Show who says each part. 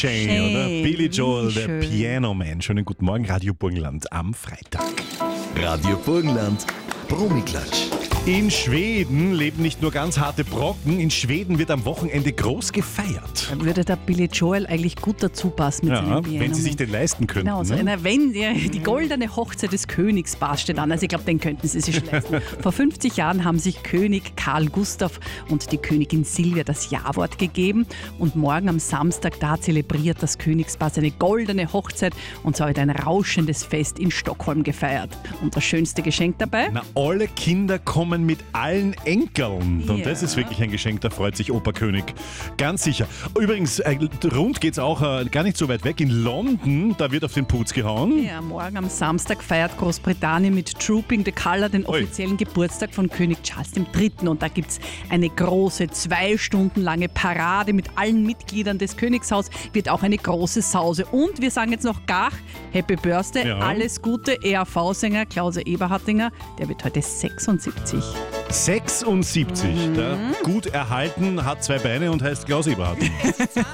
Speaker 1: Shane, oder? Billy Joel, der
Speaker 2: Schön.
Speaker 1: Piano Man. Schönen guten Morgen, Radio Burgenland am Freitag.
Speaker 3: Radio Burgenland, Bromiklatsch.
Speaker 1: In Schweden leben nicht nur ganz harte Brocken, in Schweden wird am Wochenende groß gefeiert.
Speaker 2: Da würde der Billy Joel eigentlich gut dazu passen mit
Speaker 1: Ja,
Speaker 2: seinem Piano.
Speaker 1: wenn sie sich den leisten könnten.
Speaker 2: Genau, so
Speaker 1: ne?
Speaker 2: die goldene Hochzeit des Königspaars steht an. Also ich glaube, den könnten sie sich leisten. Vor 50 Jahren haben sich König Karl Gustav und die Königin Silvia das Ja-Wort gegeben. Und morgen am Samstag, da zelebriert das Königspaar seine goldene Hochzeit und so wird ein rauschendes Fest in Stockholm gefeiert. Und das schönste Geschenk dabei?
Speaker 1: Na, alle Kinder kommen mit allen Enkeln. Und
Speaker 2: Ja.
Speaker 1: das ist wirklich ein Geschenk, da freut sich Opa König. Ganz sicher. Übrigens, rund geht's auch gar nicht so weit weg. In London, da wird auf den Putz gehauen.
Speaker 2: Ja, morgen am Samstag feiert Großbritannien mit Trooping the Colour den offiziellen Geburtstag von König Charles III. Und da gibt es eine große, 2 Stunden lange Parade mit allen Mitgliedern des Königshaus. Wird auch eine große Sause. Und wir sagen jetzt noch gar Happy Birthday,
Speaker 1: Ja.
Speaker 2: alles Gute, ERV-Sänger Klause Eberhardinger. Der wird heute 76.
Speaker 1: 76. Der gut erhalten, hat 2 Beine und heißt Klaus Eberhardt.